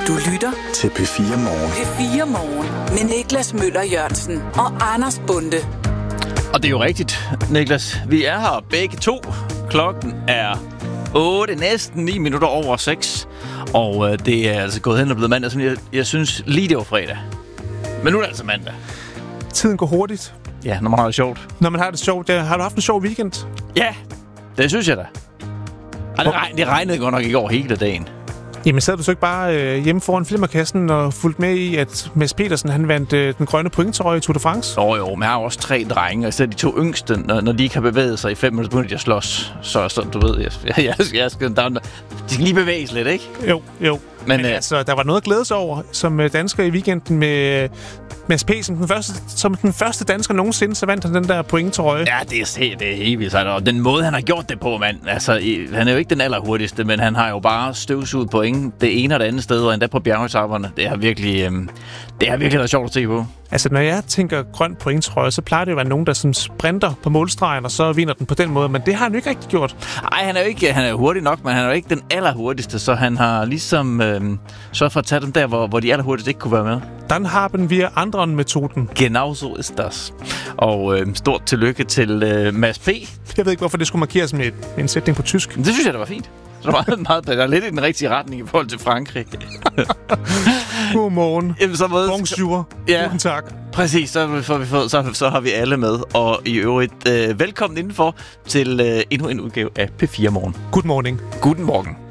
Du lytter til P4 Morgen. P4 Morgen med Niklas Møller Jørgensen og Anders Bonde. Og det er jo rigtigt, Niklas. Vi er her begge to. Klokken er 8, næsten 9 minutter over 6. Og det er altså gået hen og blevet mandag, som jeg synes lige det var fredag. Men nu er det altså mandag. Tiden går hurtigt. Ja, når man har det sjovt. Når man har det sjovt. Har du haft en sjov weekend? Ja, det synes jeg da. Det regnede godt nok ikke over hele dagen. Jamen sad du så ikke bare hjemme foran filmerkassen og fulgte med i, at Mads Petersen han vandt den grønne pointtrøje i Tour de France? Jo, men jeg har også 3 drenge, og især de 2 yngste, når de ikke har bevæget sig i 5 minutter, begynder de at slås. Så du ved, jeg skal, de skal lige bevæges lidt, ikke? Jo. Men altså, der var noget at glæde sig over som dansker i weekenden med Mads P. Som den første dansker nogensinde, så vandt han den der pointtrøje. Ja, det er helt vildt. Og den måde, han har gjort det på, mand. Altså, han er jo ikke den allerhurtigste, men han har jo bare støvsuget point det ene og det andet sted, og endda på bjergetapperne. Det har virkelig været sjovt at se på. Altså, når jeg tænker grøn pointtrøje, så plejer det jo at være nogen, der sådan sprinter på målstregen, og så vinder den på den måde. Men det har han jo ikke rigtig gjort. Nej, han er jo hurtig nok, men han er jo ikke den allerhurtigste, så han har ligesom sørget for at tage dem der, hvor de allerhurtigste ikke kunne være med. Den haben wir anderen Methoden. Genau so ist das. Og stort tillykke til Mads P. Jeg ved ikke, hvorfor det skulle markeres med en sætning på tysk. Det synes jeg, det var fint. Så der er lidt i den rigtige retning i forhold til Frankrig. Godmorgen. Bonjour. Ja. Guten Tag. Præcis, så har vi alle med. Og i øvrigt velkommen indenfor til endnu en udgave af P4 Morgen. Good morning. Guten Morgen.